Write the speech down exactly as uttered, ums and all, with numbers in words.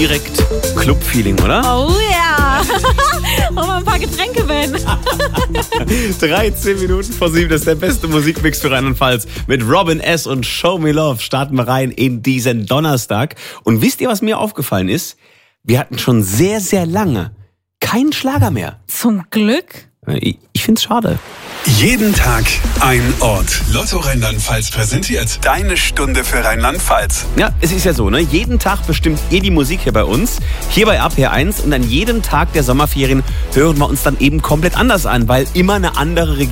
Direkt Club-Feeling, oder? Oh ja. Wollen wir ein paar Getränke werden? dreizehn Minuten vor sieben, das ist der beste Musikmix für Rheinland-Pfalz. Mit Robin S. und Show Me Love starten wir rein in diesen Donnerstag. Und wisst ihr, was mir aufgefallen ist? Wir hatten schon sehr, sehr lange keinen Schlager mehr. Zum Glück. Ich, ich find's schade. Jeden Tag ein Ort. Lotto Rheinland-Pfalz präsentiert deine Stunde für Rheinland-Pfalz. Ja, es ist ja so, ne? Jeden Tag bestimmt ihr die Musik hier bei uns, hier bei R P R eins. Und an jedem Tag der Sommerferien hören wir uns dann eben komplett anders an, weil immer eine andere Region